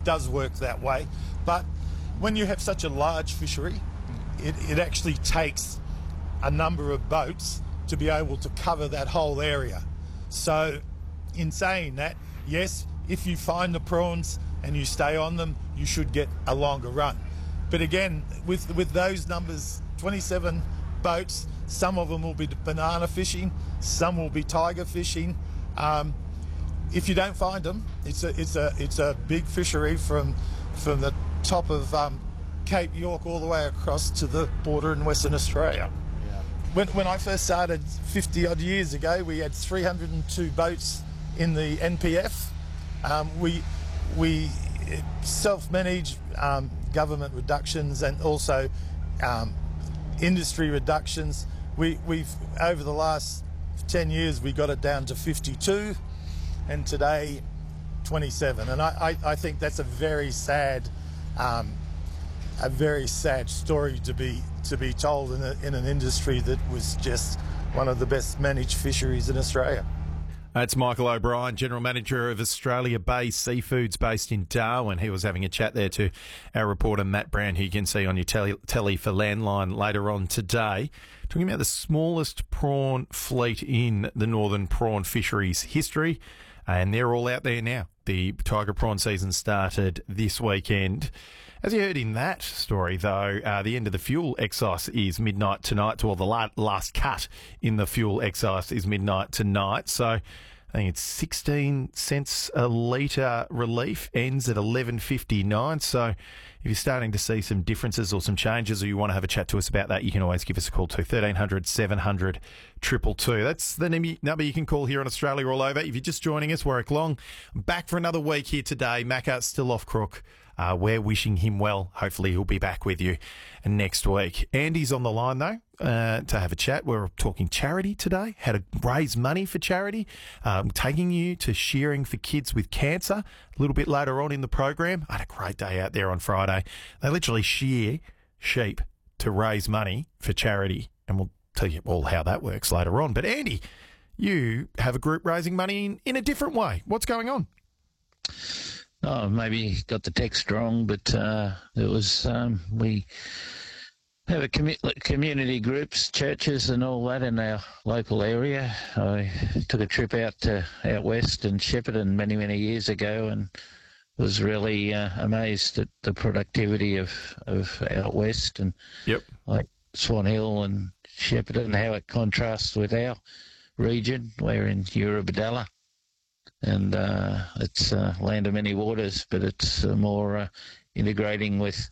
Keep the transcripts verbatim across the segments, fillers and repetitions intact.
does work that way. But when you have such a large fishery, it, it actually takes a number of boats to be able to cover that whole area. So in saying that, yes, if you find the prawns and you stay on them, you should get a longer run. But again, with with those numbers, twenty-seven boats, some of them will be banana fishing, some will be tiger fishing. Um, if you don't find them, it's a it's a it's a big fishery from from the top of um, Cape York all the way across to the border in Western Australia. Yeah. When when I first started fifty odd years ago, we had three hundred two boats in the N P F. Um, we we self-manage um, government reductions and also um, industry reductions. We, we've over the last ten years we got it down to fifty-two, and today twenty-seven. And I, I, I think that's a very sad, um, a very sad story to be to be told in, a, in an industry that was just one of the best managed fisheries in Australia. That's Michael O'Brien, General Manager of Australia Bay Seafoods based in Darwin. He was having a chat there to our reporter Matt Brown, who you can see on your telly, telly for Landline later on today, talking about the smallest prawn fleet in the northern prawn fisheries history, and they're all out there now. The tiger prawn season started this weekend. As you heard in that story, though, uh, the end of the fuel excise is midnight tonight, or the la- last cut in the fuel excise is midnight tonight. So I think it's sixteen cents a litre relief, ends at eleven fifty-nine. So if you're starting to see some differences or some changes, or you want to have a chat to us about that, you can always give us a call to thirteen hundred, seven hundred, two two two. That's the number you can call here in Australia all over. If you're just joining us, Warwick Long, back for another week here today. Macca's still off crook. Uh, we're wishing him well. Hopefully he'll be back with you next week. Andy's on the line, though, uh, to have a chat. We're talking charity today, how to raise money for charity, um, taking you to shearing for kids with cancer a little bit later on in the program. I had a great day out there on Friday. They literally shear sheep to raise money for charity, and we'll tell you all how that works later on. But Andy, you have a group raising money in, in a different way. What's going on? Oh, maybe got the text wrong, but uh, it was um, we have a commu- community groups, churches, and all that in our local area. I took a trip out to out west in Shepparton many many years ago, and was really uh, amazed at the productivity of of out west and yep. like Swan Hill and Shepparton, how it contrasts with our region. We're in Eurobodalla. And uh, it's uh, land of many waters, but it's uh, more uh, integrating with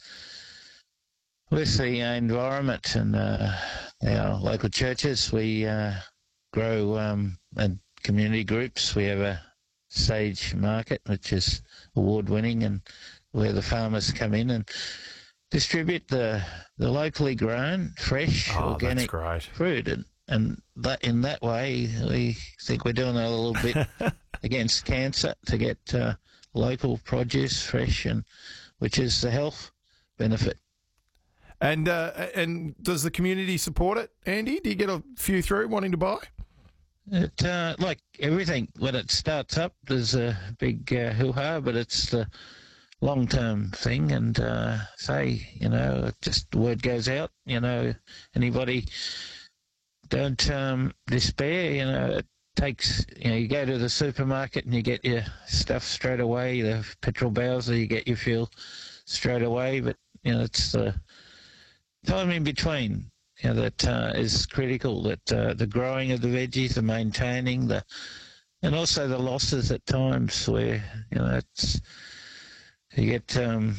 with the uh, environment and uh, our local churches. We uh, grow um, and community groups. We have a Sage Market, which is award-winning, and where the farmers come in and distribute the the locally grown, fresh, oh, organic fruit. And, and that in that way, we think we're doing a little bit against cancer to get uh, local produce, fresh, and which is the health benefit. And uh, and does the community support it, Andy? Do you get a few through wanting to buy? It uh, like everything, when it starts up, there's a big uh, hoo-ha, but it's the long-term thing. And uh, say, you know, just the word goes out. You know, anybody don't um, despair. You know, it takes. You know, you go to the supermarket and you get your stuff straight away. The petrol Bowser, you get your fuel straight away. But you know, it's the time in between, you know, that uh, is critical. That uh, the growing of the veggies, the maintaining, the and also the losses at times where you know it's you get um,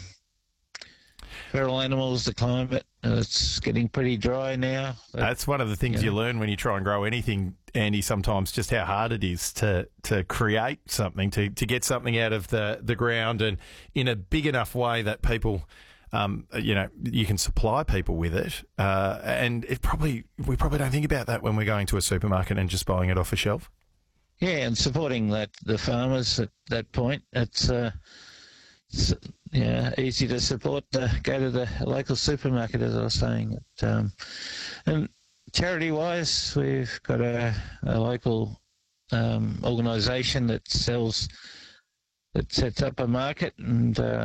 feral animals, the climate. Uh, it's getting pretty dry now. But, that's one of the things you, know, you learn when you try and grow anything, Andy. Sometimes just how hard it is to to create something, to to get something out of the the ground and in a big enough way that people. Um, you know, you can supply people with it, uh, and it probably we probably don't think about that when we're going to a supermarket and just buying it off a shelf. Yeah, and supporting that the farmers at that point. It's, uh, it's yeah easy to support. Uh, go to the local supermarket, as I was saying. It, um, and charity-wise, we've got a, a local um, organisation that sells that sets up a market and. Uh,